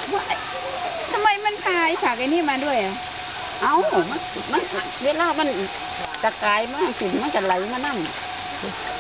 ว่าทำไมมันพายฉากไอ้นี่มาด้วยอ่ะเอามันเวลามันจะกลายมากถึงมันจะไหลมานั่ง